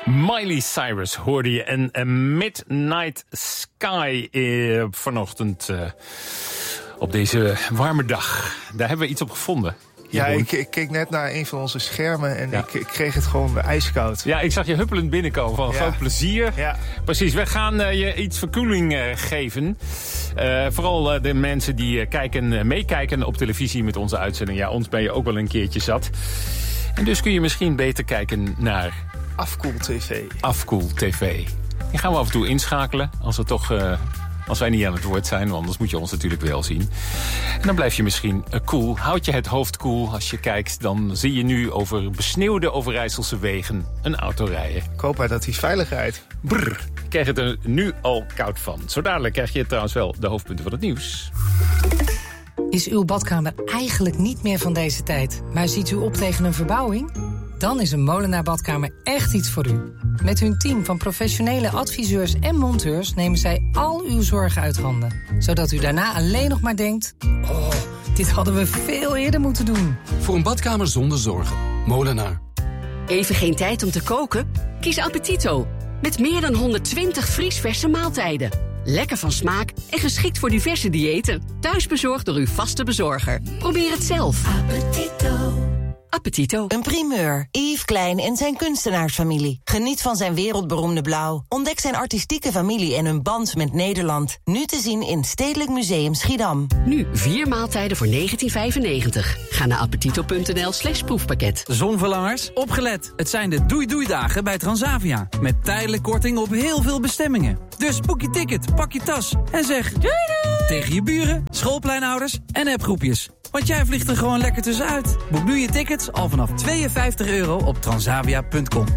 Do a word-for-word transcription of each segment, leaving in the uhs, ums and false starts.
Miley Cyrus hoorde je en uh, Midnight Sky uh, vanochtend uh, op deze warme dag. Daar hebben we iets op gevonden. Ja, ik, ik keek net naar een van onze schermen en ja. ik, ik kreeg het gewoon ijskoud. Ja, ik zag je huppelend binnenkomen van ja. groot plezier. Ja. Precies, we gaan uh, je iets verkoeling uh, geven. Uh, vooral uh, de mensen die uh, kijken, uh, meekijken op televisie met onze uitzending. Ja, ons ben je ook wel een keertje zat. En dus kun je misschien beter kijken naar Afkoel T V. Afkoel T V. Die gaan we af en toe inschakelen als we toch... Uh, Als wij niet aan het woord zijn, want anders moet je ons natuurlijk wel zien. En dan blijf je misschien uh, cool. Houd je het hoofd koel als je kijkt. Dan zie je nu over besneeuwde Overijsselse wegen een auto rijden. Ik hoop maar dat hij veilig rijdt. Brrr, ik krijg het er nu al koud van. Zo dadelijk krijg je trouwens wel de hoofdpunten van het nieuws. Is uw badkamer eigenlijk niet meer van deze tijd, maar ziet u op tegen een verbouwing? Dan is een Molenaar Badkamer echt iets voor u. Met hun team van professionele adviseurs en monteurs nemen zij al uw zorgen uit handen. Zodat u daarna alleen nog maar denkt, oh, dit hadden we veel eerder moeten doen. Voor een badkamer zonder zorgen. Molenaar. Even geen tijd om te koken? Kies Appetito. Met meer dan honderdtwintig vriesverse maaltijden. Lekker van smaak en geschikt voor diverse diëten. Thuisbezorgd door uw vaste bezorger. Probeer het zelf. Appetito. Appetito. Een primeur. Yves Klein en zijn kunstenaarsfamilie. Geniet van zijn wereldberoemde blauw. Ontdek zijn artistieke familie en hun band met Nederland. Nu te zien in Stedelijk Museum Schiedam. Nu vier maaltijden voor negentien vijfennegentig. Ga naar appetito.nl slash proefpakket. Zonverlangers, opgelet. Het zijn de doei-doei-dagen bij Transavia. Met tijdelijk korting op heel veel bestemmingen. Dus boek je ticket, pak je tas en zeg doei doei tegen je buren, schoolpleinouders en appgroepjes. Want jij vliegt er gewoon lekker tussenuit. Boek nu je tickets al vanaf tweeënvijftig euro op transavia punt com.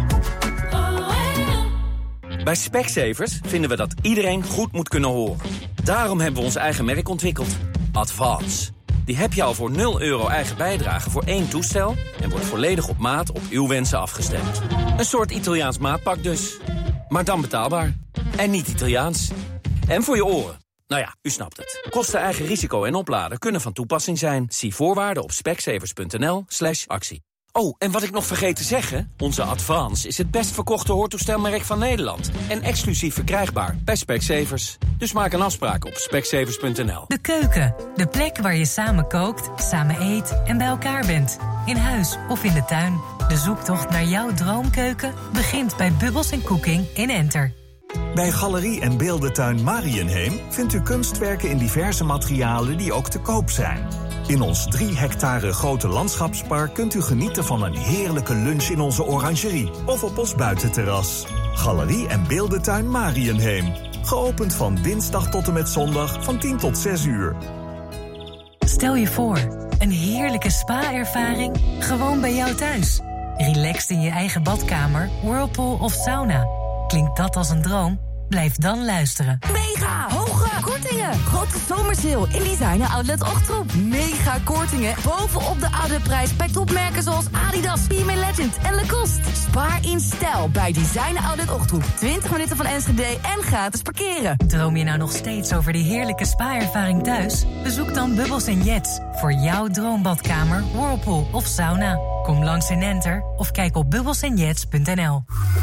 Bij Specsavers vinden we dat iedereen goed moet kunnen horen. Daarom hebben we ons eigen merk ontwikkeld. Advance. Die heb je al voor nul euro eigen bijdrage voor één toestel... en wordt volledig op maat op uw wensen afgestemd. Een soort Italiaans maatpak dus. Maar dan betaalbaar. En niet Italiaans. En voor je oren. Nou ja, u snapt het. Kosten, eigen risico en opladen kunnen van toepassing zijn. Zie voorwaarden op specsavers.nl slash actie. Oh, en wat ik nog vergeet te zeggen... onze Advance is het best verkochte hoortoestelmerk van Nederland. En exclusief verkrijgbaar bij Specsavers. Dus maak een afspraak op specsavers punt n l. De keuken, de plek waar je samen kookt, samen eet en bij elkaar bent. In huis of in de tuin. De zoektocht naar jouw droomkeuken begint bij Bubbles en Cooking in Enter. Bij Galerie en Beeldentuin Marienheem vindt u kunstwerken in diverse materialen die ook te koop zijn. In ons drie hectare grote landschapspark kunt u genieten van een heerlijke lunch in onze orangerie of op ons buitenterras. Galerie en Beeldentuin Marienheem. Geopend van dinsdag tot en met zondag van tien tot zes uur. Stel je voor, een heerlijke spa-ervaring gewoon bij jou thuis. Relaxed in je eigen badkamer, whirlpool of sauna. Klinkt dat als een droom? Blijf dan luisteren. Mega hoge kortingen. Grote zomersale in Designer Outlet Ochtroep. Mega kortingen bovenop de oude prijs bij topmerken zoals Adidas, P M A Legend en Lacoste. Spaar in stijl bij Designer Outlet Ochtroep. twintig minuten van Enschede en gratis parkeren. Droom je nou nog steeds over die heerlijke spa-ervaring thuis? Bezoek dan Bubbles en Jets voor jouw droombadkamer, whirlpool of sauna. Kom langs in Enter of kijk op bubbles en jets punt n l.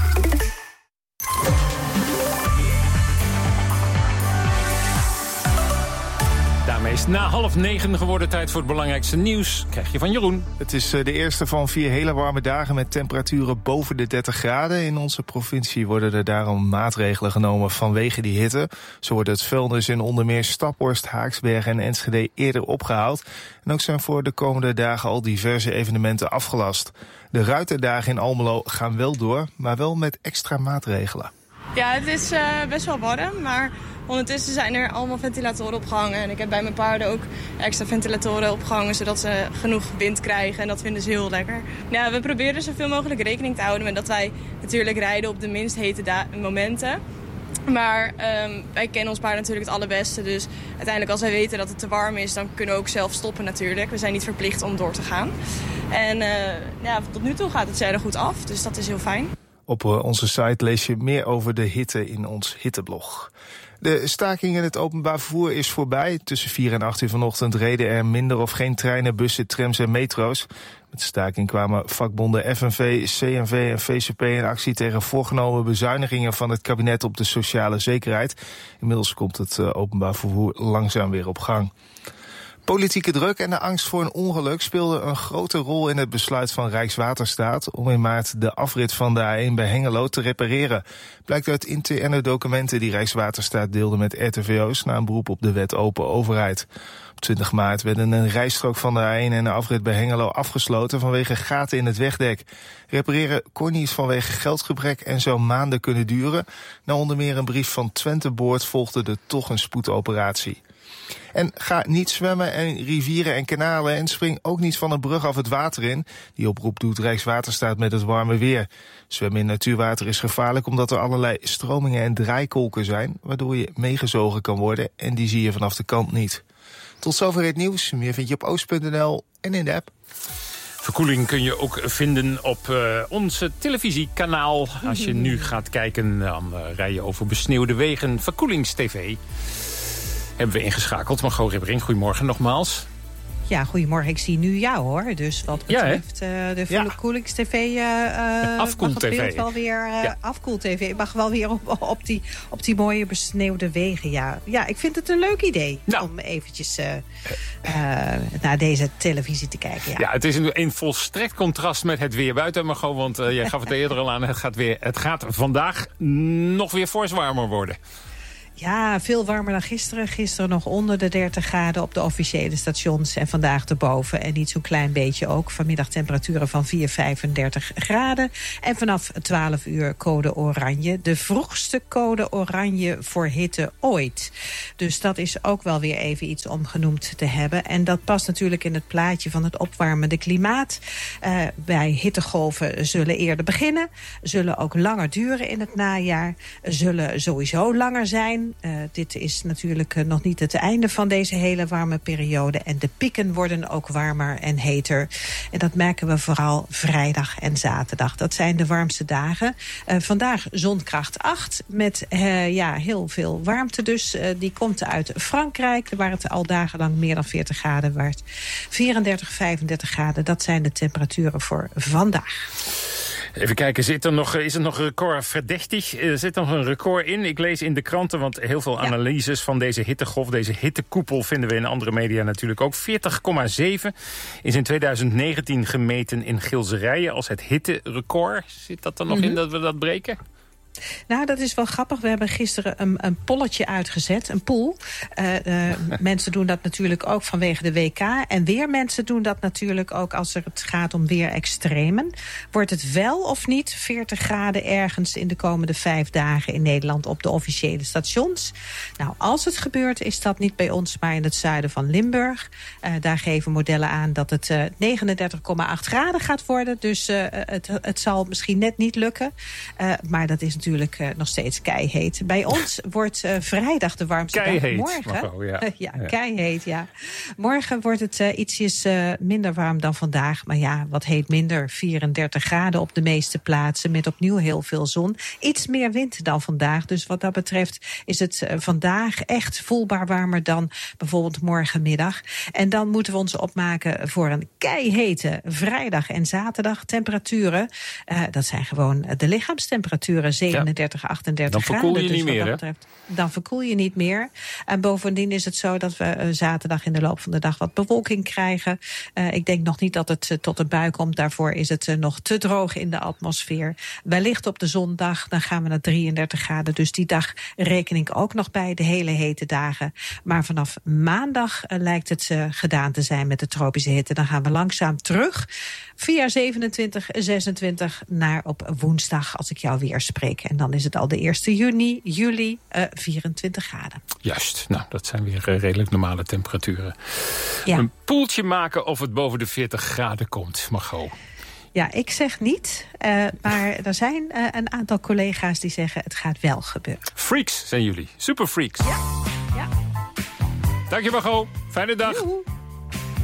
Daarmee is het na half negen geworden. Tijd voor het belangrijkste nieuws. Krijg je van Jeroen. Het is de eerste van vier hele warme dagen met temperaturen boven de dertig graden. In onze provincie worden er daarom maatregelen genomen vanwege die hitte. Zo wordt het vuilnis in onder meer Staphorst, Haaksbergen en Enschede eerder opgehaald. En ook zijn voor de komende dagen al diverse evenementen afgelast. De Ruiterdagen in Almelo gaan wel door, maar wel met extra maatregelen. Ja, het is uh, best wel warm, maar ondertussen zijn er allemaal ventilatoren opgehangen. En ik heb bij mijn paarden ook extra ventilatoren opgehangen, zodat ze genoeg wind krijgen. En dat vinden ze heel lekker. Ja, we proberen zoveel mogelijk rekening te houden met dat wij natuurlijk rijden op de minst hete da- momenten. Maar um, wij kennen ons paard natuurlijk het allerbeste. Dus uiteindelijk als wij weten dat het te warm is, dan kunnen we ook zelf stoppen natuurlijk. We zijn niet verplicht om door te gaan. En uh, ja, tot nu toe gaat het zeer goed af, dus dat is heel fijn. Op onze site lees je meer over de hitte in ons hitteblog. De staking in het openbaar vervoer is voorbij. Tussen vier en acht uur vanochtend reden er minder of geen treinen, bussen, trams en metro's. Met de staking kwamen vakbonden F N V, C N V en V C P in actie tegen voorgenomen bezuinigingen van het kabinet op de sociale zekerheid. Inmiddels komt het openbaar vervoer langzaam weer op gang. Politieke druk en de angst voor een ongeluk speelden een grote rol in het besluit van Rijkswaterstaat om in maart de afrit van de A één bij Hengelo te repareren. Blijkt uit interne documenten die Rijkswaterstaat deelde met R T V O's na een beroep op de wet Open Overheid. Op twintig maart werden een rijstrook van de A één en de afrit bij Hengelo afgesloten vanwege gaten in het wegdek. Repareren kon niet vanwege geldgebrek en zou maanden kunnen duren. Na onder meer een brief van Twente Boord volgde er toch een spoedoperatie. En ga niet zwemmen in rivieren en kanalen en spring ook niet van een brug af het water in. Die oproep doet Rijkswaterstaat met het warme weer. Zwemmen in natuurwater is gevaarlijk omdat er allerlei stromingen en draaikolken zijn, waardoor je meegezogen kan worden en die zie je vanaf de kant niet. Tot zover het nieuws. Meer vind je op oost punt n l en in de app. Verkoeling kun je ook vinden op uh, onze televisiekanaal. Als je nu gaat kijken, dan uh, rij je over besneeuwde wegen. Verkoelingstv hebben we ingeschakeld. Margot Ribbering, goedemorgen nogmaals. Ja, goedemorgen. Ik zie nu jou, hoor. Dus wat betreft ja, uh, de Verkoelingstv... Uh, uh, Afkoel-tv. Wel weer, uh, ja. Afkoel-tv. Ik mag wel weer op, op, die, op die mooie besneeuwde wegen. Ja. ja, ik vind het een leuk idee nou. om eventjes uh, uh, naar deze televisie te kijken. Ja, ja het is een, een volstrekt contrast met het weer buiten, Margot. Want uh, jij gaf het eerder al aan. Het gaat, weer, het gaat vandaag nog weer fors warmer worden. Ja, veel warmer dan gisteren. Gisteren nog onder de dertig graden op de officiële stations. En vandaag erboven. En niet zo'n klein beetje ook. Vanmiddag temperaturen van vier, vijfendertig graden. En vanaf twaalf uur code oranje. De vroegste code oranje voor hitte ooit. Dus dat is ook wel weer even iets om genoemd te hebben. En dat past natuurlijk in het plaatje van het opwarmende klimaat. Uh, bij hittegolven zullen eerder beginnen. Zullen ook langer duren in het najaar. Zullen sowieso langer zijn. Uh, dit is natuurlijk uh, nog niet het einde van deze hele warme periode. En de pieken worden ook warmer en heter. En dat merken we vooral vrijdag en zaterdag. Dat zijn de warmste dagen. Uh, vandaag zonkracht acht met uh, ja, heel veel warmte dus. Uh, die komt uit Frankrijk, waar het al dagenlang meer dan veertig graden werd. vierendertig, vijfendertig graden, dat zijn de temperaturen voor vandaag. Even kijken, zit er nog, is er nog een record verdächtig? Er zit nog een record in. Ik lees in de kranten, want heel veel analyses van deze hittegolf, deze hittekoepel vinden we in andere media natuurlijk ook. veertig komma zeven is in tweeduizend negentien gemeten in Gilserijen als het hitterecord. Zit dat er nog mm-hmm. in dat we dat breken? Nou, dat is wel grappig. We hebben gisteren een, een polletje uitgezet, een poll. Uh, uh, mensen doen dat natuurlijk ook vanwege de W K. En weer mensen doen dat natuurlijk ook als er het gaat om weer extremen. Wordt het wel of niet veertig graden ergens in de komende vijf dagen in Nederland op de officiële stations? Nou, als het gebeurt is dat niet bij ons, maar in het zuiden van Limburg. Uh, daar geven modellen aan dat het uh, negenendertig komma acht graden gaat worden. Dus uh, het, het zal misschien net niet lukken. Uh, maar dat is natuurlijk natuurlijk uh, nog steeds keiheet. Bij ons wordt uh, vrijdag de warmste keiheet, dag. Morgen, Marco, ja. ja, ja, keiheet, ja. Morgen wordt het uh, ietsjes uh, minder warm dan vandaag. Maar ja, wat heet minder? vierendertig graden op de meeste plaatsen. Met opnieuw heel veel zon. Iets meer wind dan vandaag. Dus wat dat betreft is het uh, vandaag echt voelbaar warmer dan bijvoorbeeld morgenmiddag. En dan moeten we ons opmaken voor een keihete vrijdag en zaterdag. Temperaturen, uh, dat zijn gewoon de lichaamstemperaturen. zevenendertig, achtendertig graden. Dan verkoel je dus niet meer, betreft, dan verkoel je niet meer. En bovendien is het zo dat we uh, zaterdag in de loop van de dag wat bewolking krijgen. Uh, ik denk nog niet dat het uh, tot een bui komt. Daarvoor is het uh, nog te droog in de atmosfeer. Wellicht op de zondag, dan gaan we naar drieëndertig graden. Dus die dag reken ik ook nog bij de hele hete dagen. Maar vanaf maandag uh, lijkt het uh, gedaan te zijn met de tropische hitte. Dan gaan we langzaam terug via zevenentwintig, zesentwintig naar op woensdag als ik jou weer spreek. En dan is het al de eerste juni, juli, uh, vierentwintig graden. Juist, nou dat zijn weer uh, redelijk normale temperaturen. Ja. Een poeltje maken of het boven de veertig graden komt, Margot. Ja, ik zeg niet, uh, maar er zijn uh, een aantal collega's die zeggen het gaat wel gebeuren. Freaks zijn jullie, super freaks. Ja, ja. Dank je, Margot. Fijne dag. Joehoe.